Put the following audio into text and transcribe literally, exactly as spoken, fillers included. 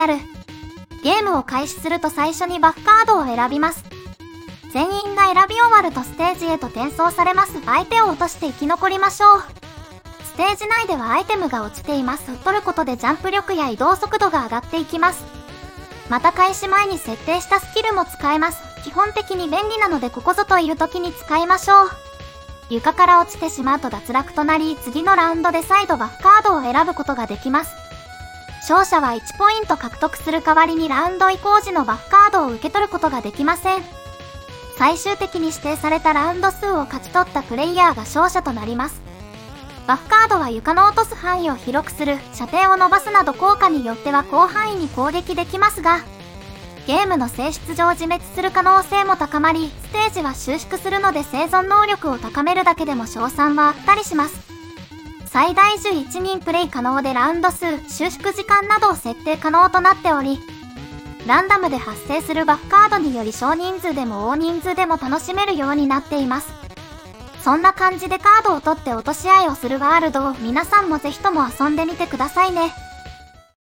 る。ゲームを開始すると最初にバフカードを選びます。全員が選び終わるとステージへと転送されます。相手を落として生き残りましょう。ステージ内ではアイテムが落ちています。取ることでジャンプ力や移動速度が上がっていきます。また開始前に設定したスキルも使えます。基本的に便利なのでここぞという時に使いましょう。床から落ちてしまうと脱落となり、次のラウンドで再度バフカードを選ぶことができます。勝者はいちポイント獲得する代わりにラウンド移行時のバフカードを受け取ることができません。最終的に指定されたラウンド数を勝ち取ったプレイヤーが勝者となります。バフカードは床の落とす範囲を広くする、射程を伸ばすなど効果によっては広範囲に攻撃できますが、ゲームの性質上自滅する可能性も高まり、ステージは収縮するので生存能力を高めるだけでも勝算はあったりします。最大じゅういちにんプレイ可能でラウンド数、収縮時間などを設定可能となっており、ランダムで発生するバフカードにより少人数でも大人数でも楽しめるようになっています。そんな感じでカードを取って落とし合いをするワールドを皆さんもぜひとも遊んでみてくださいね。